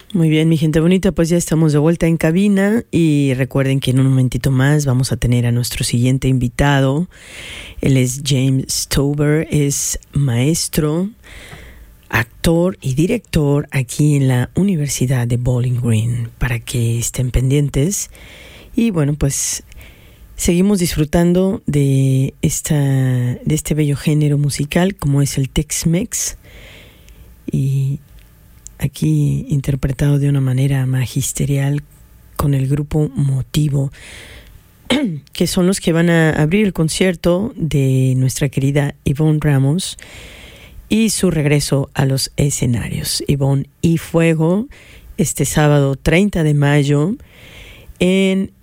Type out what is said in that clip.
Muy bien, mi gente bonita, pues ya estamos de vuelta en cabina y recuerden que en un momentito más vamos a tener a nuestro siguiente invitado. Él es James Stover, es maestro, actor y director aquí en la Universidad de Bowling Green, para que estén pendientes. Y bueno, pues seguimos disfrutando de este bello género musical como es el Tex-Mex, y aquí interpretado de una manera magisterial con el grupo Motivo, que son los que van a abrir el concierto de nuestra querida Ivonne Ramos y su regreso a los escenarios. Ivonne y Fuego, este sábado 30 de mayo en